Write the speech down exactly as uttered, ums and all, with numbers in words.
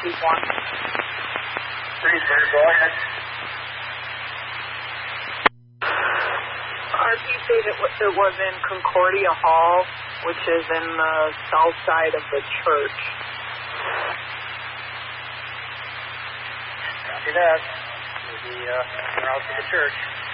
fifty-one. Three zero, go ahead. R P said it, w- it was in Concordia Hall, which is in the south side of the church. Copy that. We'll be uh, out to the church.